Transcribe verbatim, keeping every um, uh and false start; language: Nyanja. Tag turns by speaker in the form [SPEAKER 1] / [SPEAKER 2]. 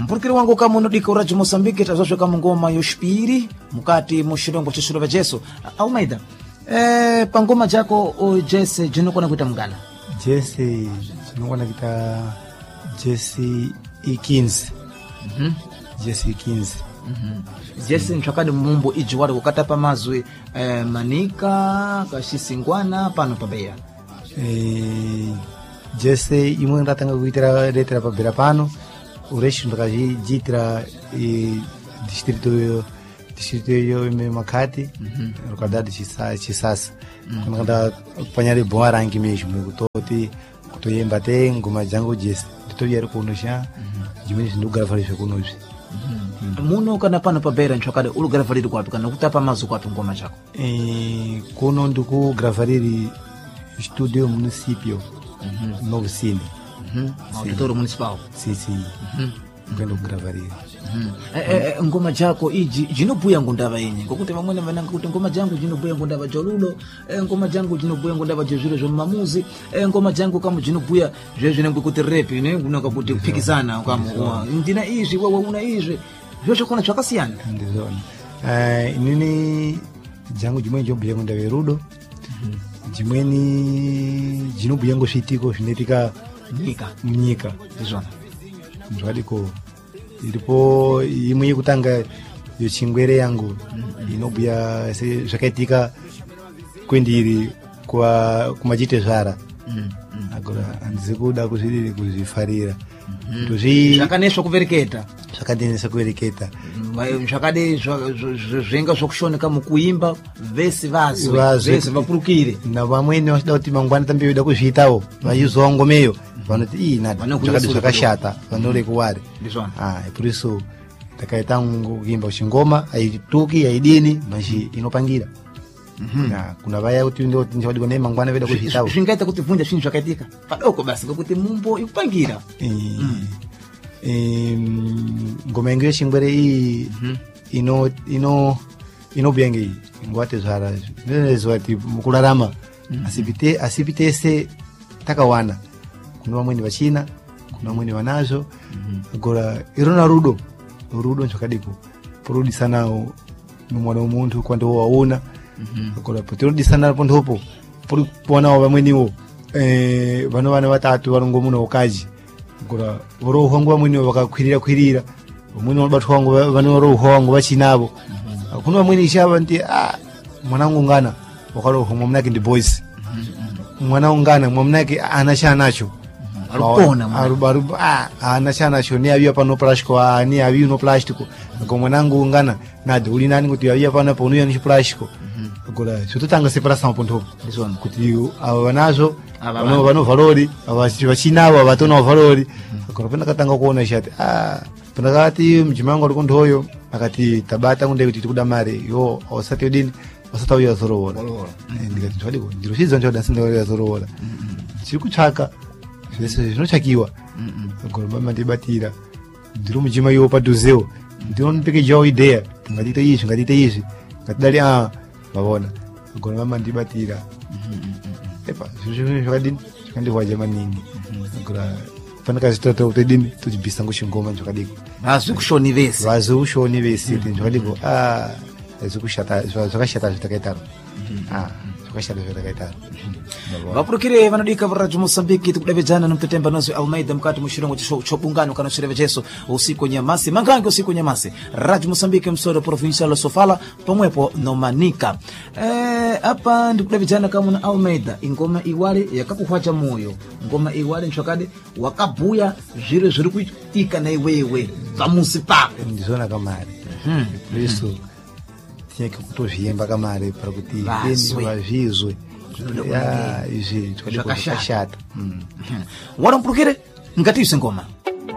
[SPEAKER 1] mpurukiri wangu kama unodika uraji Mosambiki tazosho kama ngoma yoshpiri mukati mushirongo chishiro vya jeso Almeida eh, pangoma jako o jese jinokona kuita mgana
[SPEAKER 2] jese jinokona kuita jese ikinzi
[SPEAKER 1] mhm
[SPEAKER 2] jese ikinzi
[SPEAKER 1] mhm jese nchakani mumbo iji wari kukata pa mazwi eh, manika kashisingwana pano pabeya
[SPEAKER 2] eh, jese imwe ndatanga kuitira letera pabera pano ureshi ndakajitira e, distrito distrito yo me makati mm -hmm. Rukadadi chisa chisasa mm -hmm. Kanda panyari boa rangi mesmo kutoti kutoyemba te ngoma jangu jesi nditoyera kunosha jimini ndugarafarisha kunozi
[SPEAKER 1] muno kana pano pabera nchakade ulu garafariri kwapi kana kutapa mazu kwapi ngoma chako
[SPEAKER 2] eh kuno ndiku garafariri studio municipio mm -hmm. Novo Cine.
[SPEAKER 1] Mhm. Auditório municipal.
[SPEAKER 2] Sim, sim.
[SPEAKER 1] Mhm.
[SPEAKER 2] Ngendo gravaria.
[SPEAKER 1] Mhm. Eh eh ngoma jako iji jinobuya ngundava yenye. Ngokuti bamwe vananga kuti ngoma jangu jinobuya ngundava jolulo, eh ngoma jangu jinobuya ngundava jezuro zo mamuzi, eh ngoma jangu kama jinobuya zvezwe ngekuti rap ne ngunoka kuti kupikizana kama ndina izvi wewe una izvi. Zvosho kona chakasiyana.
[SPEAKER 2] Ndizona. Eh inini jangu jimwe jobuya ngundava rudo. Mhm. Jimweni jinobuya ngosvitiko zvinetika
[SPEAKER 1] Mnyika
[SPEAKER 2] mnyika
[SPEAKER 1] ndizvona
[SPEAKER 2] ndwadiko ilipo imwe yekutanga yochingwere yangu mm -hmm. Inobuya zvakaitika kwendiri kwa kumachite zvara mm -hmm. Agora andizi kuda kuzvidiri kuzvifarira
[SPEAKER 1] mm -hmm. Zvakaneswa kuvereketa
[SPEAKER 2] zvakadinesa kuvereketa
[SPEAKER 1] zvakade zvenga zvokushoneka mukuimba vesi vazi vesi vapurukire
[SPEAKER 2] na vamweni vachida kuti mangwana tambe veda kuzviitawo vayizongomeyo vanoti ii nati zvakashata vanore kuwari ah por isso takaita kuimba chingoma aituki aidini mashi inopangira mhm na kuna vaya kuti ndo tinjodi kone mangwana veda kuzviitawo
[SPEAKER 1] zvingaita kuti vunja chinhu zvakaitika padoko basi ngokuti mumbo ikupangira
[SPEAKER 2] eh ngoma yangu yechingwere iyi ino ino inobuyange ngwate zvara nezvati mukurarama asipite asipitese takawana kuna vamweni vachina kuna vamweni vanazvo agora irona rudo rudo zvakadiko porudisanawo nomwana womuntu kwandowo waona agora potirudisana pondopo pori kuonawo vamweniwo eh vano vana vatatu varongomuna wakaji agora vorohwa nguva vamweni vakakwirira kwirira vamweni vanobatwa wangu vanorohwa wangu vachinavo kuna vamweni ishava nti ah mwanangu ngana wakalohwa mwamunake ndi boys mwana ungana mwamunake anachanacho
[SPEAKER 1] alipona
[SPEAKER 2] arubaru ah anachanacho ni avia pano plastic ah ni avia no plastic ngo mwanangu ungana nadi uli nani kuti avia pano pano yani plastic agora chototanga separação ponto
[SPEAKER 1] ndizona
[SPEAKER 2] kuti ava vanazo vano vano valori ava vachinavo vatona valori agora pena katanga kuona chati ah panakati mjimango ali kundoyo akati tabata kunde kuti tikuda mari yo ausati odini wasata uya zorowora ndikati ndwadiko ndiro chizo ndoda sindoya zorowora chiri kutsvaka zvese zvinotsvakiwa agora mama ndibatira ndiri mujima yo padhuzewo ndinopeke jawo idea ngatiite izvi ngatiite izvi ngatidali ah vavona agora mama ndibatira epa zvizvi zvakadini zvakandihwaja maningi agora panakazvitoto kutodini tochibvisa ngochingoma zvakadiko
[SPEAKER 1] vazi kushoni vese
[SPEAKER 2] vazi kushoni vese zvakadiko ah zvikushata zvakashata zvitakaitaro ah zvakashata zvitakaitaro
[SPEAKER 1] vapurukire vanodika varadio Mosambiki tikudavedzana nomtetemba nozi Almeida mukati mushirongo chobungano kana chireve cheso usiku nyamasi mangange usiku nyamasi Radio Mosambiki msoro provincial Sofala pomwepo no Manika eh apa ndikudavedzana kama na Almeida ingoma iwale yakakuhwaja moyo ngoma iwale nchakade wakabuya zviro zviri kuitika na iwewe pamusi pako
[SPEAKER 2] ndizona kamari mhm Kristo tinha que kutozviemba kamari para kuti ndeni vazvizwe ya izvi zvakashata
[SPEAKER 1] warampurukire ngati isengoma